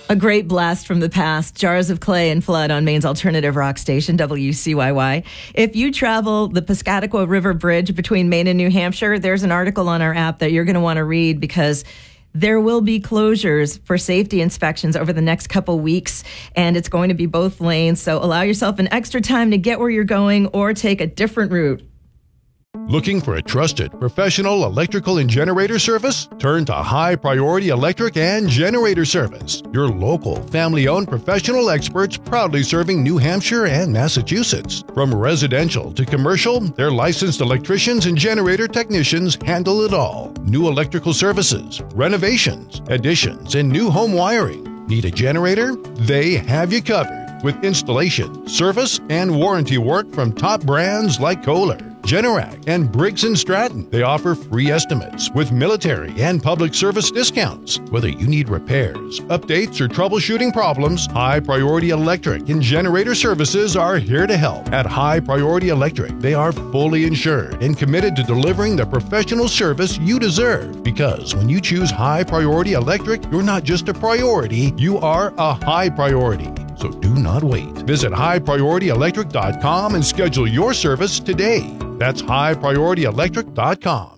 A great blast from the past. Jars of Clay and Flood on Maine's alternative rock station, WCYY. If you travel the Piscataqua River Bridge between Maine and New Hampshire, there's an article on our app that you're going to want to read because there will be closures for safety inspections over the next couple weeks, and it's going to be both lanes. So allow yourself an extra time to get where you're going or take a different route. Looking for a trusted, professional electrical and generator service? Turn to High Priority Electric and Generator Service, your local, family-owned professional experts proudly serving New Hampshire and Massachusetts. From residential to commercial, their licensed electricians and generator technicians handle it all. New electrical services, renovations, additions, and new home wiring. Need a generator? They have you covered with installation, service, and warranty work from top brands like Kohler, Generac, and Briggs & Stratton. They offer free estimates with military and public service discounts. Whether you need repairs, updates, or troubleshooting problems, High Priority Electric and Generator Services are here to help. At High Priority Electric, they are fully insured and committed to delivering the professional service you deserve. Because when you choose High Priority Electric, you're not just a priority, you are a high priority. So do not wait. Visit highpriorityelectric.com and schedule your service today. That's highpriorityelectric.com.